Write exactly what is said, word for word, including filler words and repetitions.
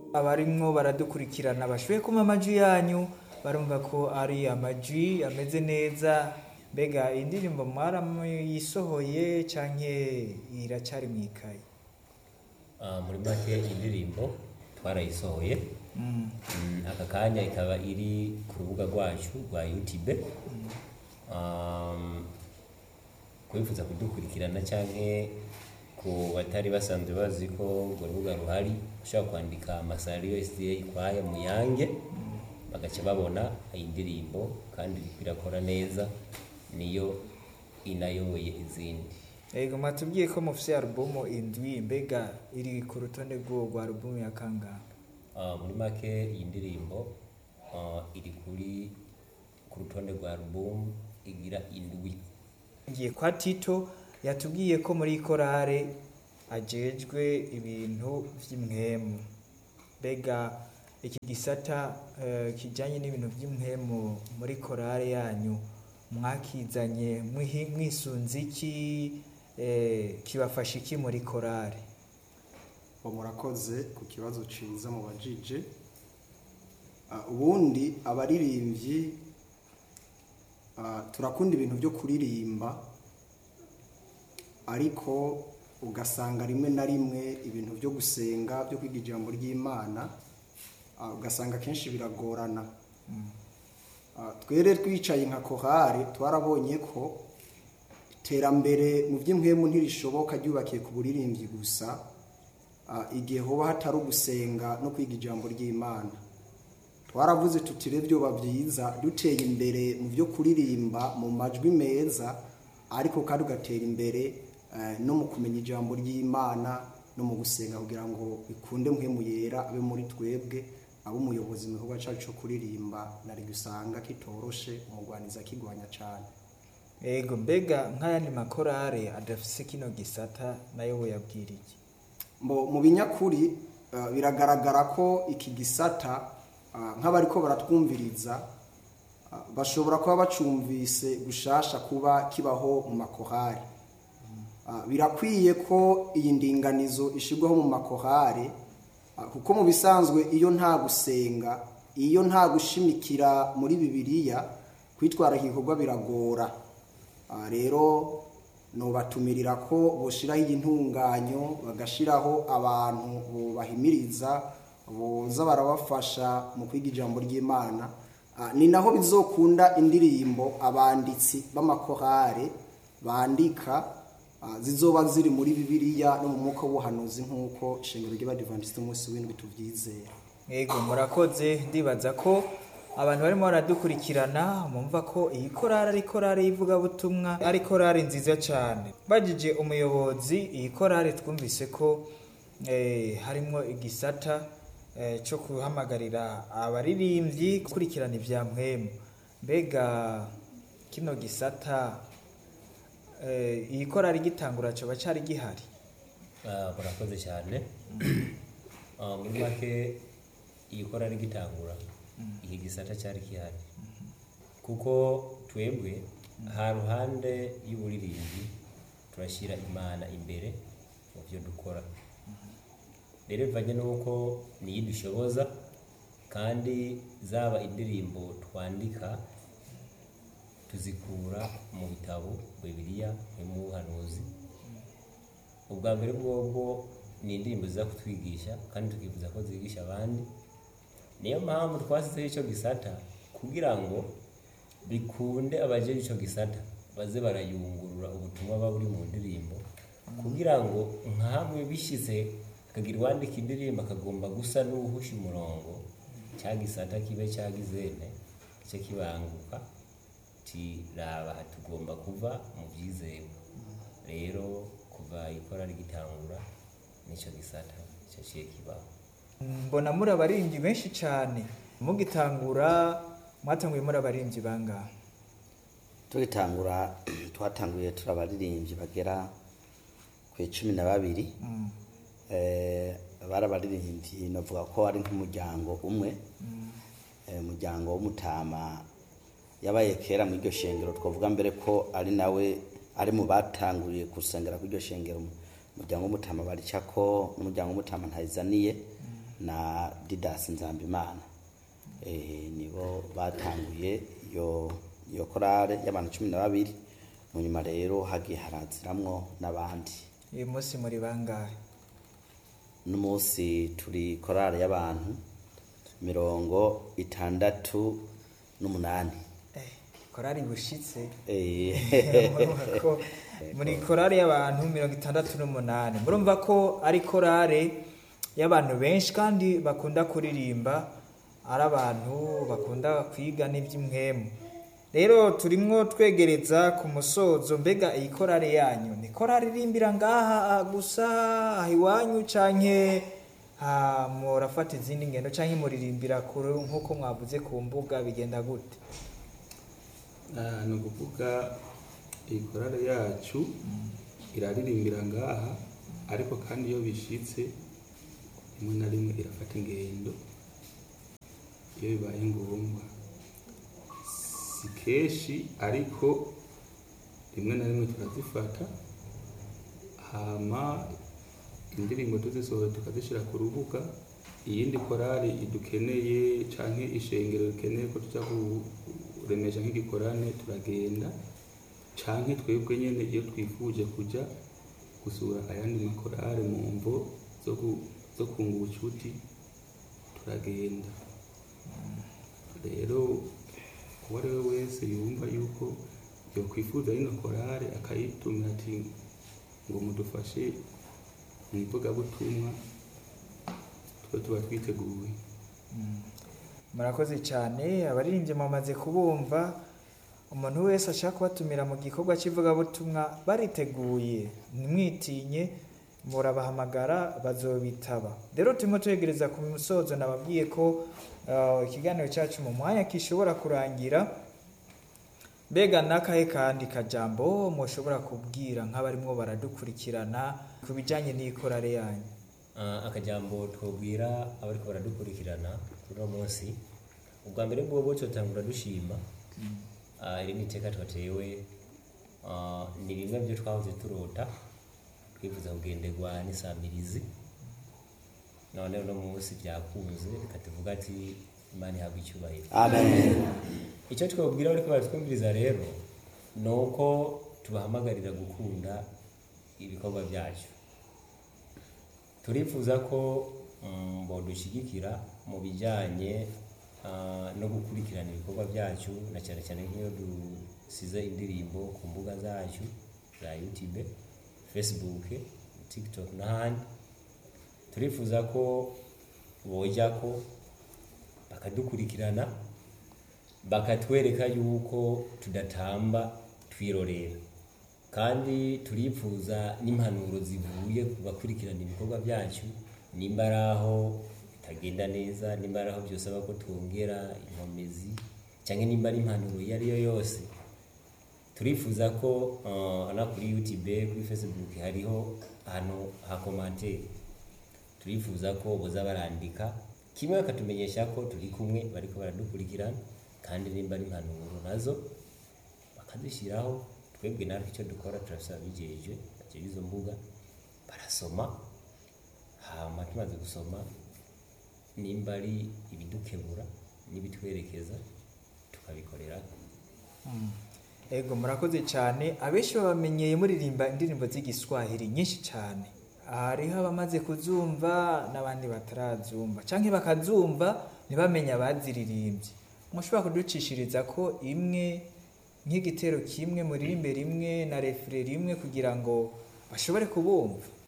abarimwo baradukurikirana bashoboye kuma amajwi yanyu barumva ko ari amajwi ameze neza. Mbega indirimbo mwarayisohoye canke iracari mwikaye? Uh, muri make indirimbo twarayisohoye. Mm. Mm, aka kanya ikaba iri ku rubuga rwacu rwa YouTube. Mm. Um, kwifuza kudukurikirana canke ku batari basanzwe bazi ko urwo rubuga ruhari, ushobora kwandika Masario S D A Kwaya Muyange, mm. bagaca babona indirimbo kandi birakora neza, niyo inayoboye izindi. Ego matubwiye ko mufise album indwi, mbega iri ku rutonde rwa album ya kangahe? Uh, muri make iyi ndirimbo uh, iri kuri ku rutonde rwa album igira indwi. Ngiye kwa Tito yatubwiye ko muri korale ajejwe ibintu vy'imwemu. Mbega iki gisata uh, kijanye n'ibintu vy'imwemu muri korale yanyu mwakizanye mwisunze iki, eh, kibafasha iki muri korale? Murakoze ku kibazo ciza mu bajije. Uh, ubundi abaririmbyi uh, turakunda ibintu byo kuririmba, ariko ugasanga rimwe na rimwe ibintu byo gusenga, byo kwiga ijambo ry'Imana, uh, ugasanga kenshi biragorana. Mm. Uh, twere twicaye nka korale twarabonye ko iterambere mu by'impwemu ntirishoboka ryubakiye ku buririmbyi gusa, uh, igihe hoba hatari ugusenga no kwiga ijambo ry'Imana. Twaravuze tutire byo babyiza duteye imbere mu byo kuririmba mu majwi meza, ariko kandi ugatera imbere uh, no mu kumenya ijambo ry'Imana no mu gusenga kugira ngo bikunde mpwemu yera abe muri twebwe. Abo umuyobozi mu gihugu cyacu cyo kuririmba nari gusanga kitoroshe umugwaniza kigwanya cyane. Ego mbega nk'ayandi makorale adafise kino gisata nayo yabwiriye? Mbo mu binyakuri uh, biragaragara ko iki gisata uh, nk'abariko baratwumviriza uh, bashobora kuba bacumvise gushasha kuba kibaho mu makorale. Uh, birakwiye ko iyi ndinganizo ishirwaho mu makorale, kuko mu bisanzwe iyo nta gusenga, iyo nta gushimikira muri Bibiliya, kwitwara igikorwa biragora. Rero no batumirira ko boshiraho intunganyo, bagashiraho abantu bahimiriza, boza barabafasha mu kwiga ijambo ry'Imana. Ni naho bizokunda indirimbo abanditsi b'amakorale bandika zizoba ziri muri Bibiliya no mu mwuka w'ubuhanuzi nk'uko ishengero ry'Abadiventiste umunsi w'indwi tuvyizera. Ego murakoze. Ndibaza ko abantu barimo baradukurikirana mumva ko iyi korale ari korale yivuga butumwa, ari korale nziza cyane. Bajije umuyobozi, iyi korale twumvise ko eh, harimo igisata eh, cyo kuhamagarira abaririmbyi gukurikirana ivya mpwemu. Mbega kino gisata eh, iyi korale gitangura cyo bacari gihari? Ah, murakoze cyane. Ah, muri make iyi korale gitangura iki gisata cyari kihari, kuko twebwe ha ruhande y'uburirimbi turashira Imana imbere mu byo dukora. Rero bivanye nuko niyi dushoboza, kandi zaba indirimbo twandika tuzikura mu bitabo Bibiliya mu buhanuzi. Ubwa mbere bwobwo ni indirimbo ziza kutwigisha kandi tukifuza ko zigisha abandi. Niyo mpamvu twasizeho icyo gisata kugira ngo bikunde abajeje icyo gisata baze barayungurura ubutumwa baba buri mu ndirimbo, kugira ngo nkamwe bishize akagira wandika indirimbo akagomba gusa n'uhusha umurongo, cya gisata kibe cyagizene cyo kibanguka ti raba tugomba kuva mu byizewe. Rero kuva ikora rigitangura n'icyo gisata cyaciye kibaho. Mbona muri abaririmbyi benshi cyane. Mugitangura mwatanguye muri abaririmbyi bangahe? Tugitangura twatanguye turi abaririmbyi bagera ku cumi na babiri. Mm. Eh barabaririmbyi novuga ko ari nk'umuryango umwe. Mm. Eh umuryango w'Umutama yabaye kera mu iryo shengero, twavuga mbere ko ari nawe ari mu batanguriye kusengera ku iryo shengero. Umuryango w'Umutama baricako n'umuryango w'Umutama ntayizaniye. Mm. na Didas Nzambimana eh nibo batanguye iyo iyo korale y'abantu cumi na babiri. Mu nyuma rero hagiye haraziramwo n'abandi. uyu munsi muri bangahe? N'umunsi turi korale y'abantu mirongo itandatu n'umunani. Eh, korali bushitse. Eh Murumva ko muri korali y'abantu mirongo itandatu n'umunani. Murumva ko ari korale y'abantu benshi kandi bakunda kuririmba, ari abantu bakunda kwiga n'iby'imwemu. Rero turimwo twegereza ku musozo. Mbega iyi korale yanyu ni korale irimbira ngaha gusa aha iwanyu canke ha murafata izindi ngendo canke muririmbira kure nk'uko mwavuze ku mbuga, bigenda gute? Ah, ni ukuvuga iyi korale yacu iraririmbira ngaha, ariko kandi iyo bishitse rimwe na rimwe irafata ingendo iyo bibaye ngombwa. Si kenshi ariko rimwe na rimwe turazifata, hama indirimbo tuzisohora tukazishyira ku rubuga. Iyindi korali idukeneye canke ishengero rikeneye ko tuja kuremesha nk'igikorane turagenda, canke twebwe nyene iyo twifuje kuja gusura ayandi makorale mu mvo zo ku- zo kunga ubucuti turagenda. Rero uwo ari we wese yumva yuko yokwifuza ino korale akayitumira ati ngo mudufashe mu ivugabutumwa, twe tuba twiteguye. Murakoze cyane. Abaririmbyi mwamaze kubumva, umuntu wese ashaka kubatumira mu gikorwa cy'ivugabutumwa bariteguye, ntimwitinye, murabahamagara bazobitaba. Rero turimo twegereza ku musozo. Nababwiye ko uh, ikiganiro cyacu mu mwanya kishobora kurangira. Mbega nakahe kandi kajambo mushobora kubwira nk'abarimwo baradukurikirana ku bijanye n'ikorale yanyu? Ah, akajambo twobwira abariko baradukurikirana kuri uno munsi, ubwa mbere bwobo cotangura dushima ah, iri niteka twatewe. Ah, ni bimwe byo twahoze turota twifuza kugenderwa n'isamirizi, none uno munsi byakunze, reka tuvuga ati Imana ihabwe icyubahiro. Amen. Icyo twabwira bariko baratwumviriza rero ni uko tubahamagarira gukunda ibikorwa byacu. Turifuza ko mm, bodushyigikira mu bijyanye ah, no gukurikirana ibikorwa byacu, na cyane cyane nk'iyo dusize indirimbo ku mbuga zacu za YouTube, Facebook, TikTok n'ahandi. Turifuza ko bojya ko bakadukurikirana, bakatwereka yuko tudatamba twirorera, kandi turifuza n'impanuro zivuye ku bakurikirana ibikorwa byacu, nimba ari aho bitagenda neza, nimba ari aho byosaba ko twongera inkomezi, cyangwa nimba ari impanuro iyo ari yo yose. Turifuza ko uh, ana kuri YouTube, kuri Facebook hariho ahantu ha commentaire. Turifuza ko boza barandika kimwe bakatumenyesha ko turi kumwe, bariko baradukurikirana, kandi nimba ari impanuro nazo bakazishyiraho. Twebwe natwe icyo dukora turasaba bijeje bakiri izo mbuga barasoma, hama tumaze gusoma nimba ari ibidukebura n'ibitwerekeza tukabikorera. Ego murakoze cyane. Abenshi babamenyeye muririmba indirimbo z'igiswahili nyinshi cyane, hariho abamaze kuzumva n'abandi batarazumva, canke bakazumva ntibamenye abaziririmbye. Mushobora kuducishiriza ko imwe nk'igitero kimwe muririmbe rimwe na refere rimwe kugira ngo bashobore kubumva?